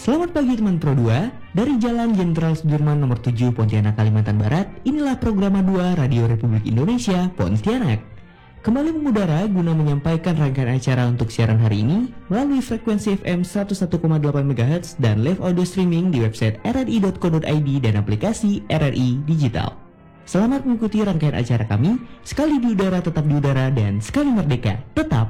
Selamat pagi teman Pro 2, dari Jalan Jenderal Sudirman nomor 7 Pontianak, Kalimantan Barat. Inilah program 2 Radio Republik Indonesia Pontianak. Kembali mengudara guna menyampaikan rangkaian acara untuk siaran hari ini melalui frekuensi FM 101,8 MHz dan live audio streaming di website rri.co.id dan aplikasi RRI Digital. Selamat mengikuti rangkaian acara kami, sekali di udara tetap di udara dan sekali merdeka tetap